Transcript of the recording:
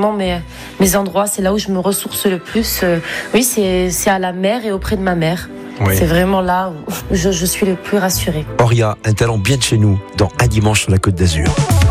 vraiment mes endroits. C'est là où je me ressource le plus. Oui, c'est à la mer et auprès de ma mère. Oui. C'est vraiment là où je suis le plus rassurée. Auria, un talent bien de chez nous, dans Un dimanche sur la Côte d'Azur.